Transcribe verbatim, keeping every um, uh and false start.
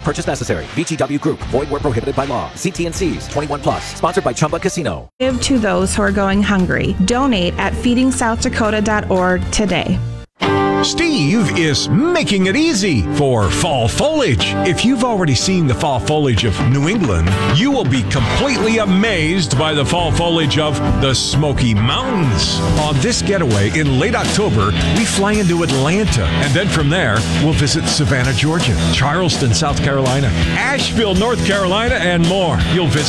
purchase necessary. V G W Group. Void where prohibited by law. See T N Cs. twenty-one plus. Sponsored by Chumba Casino. Give to those who are going hungry. Donate at feeding south dakota dot org today. Steve is making it easy for fall foliage. If you've already seen the fall foliage of New England, you will be completely amazed by the fall foliage of the Smoky Mountains. On this getaway in late October, we fly into Atlanta, and then from there, we'll visit Savannah, Georgia, Charleston, South Carolina, Asheville, North Carolina, and more. You'll visit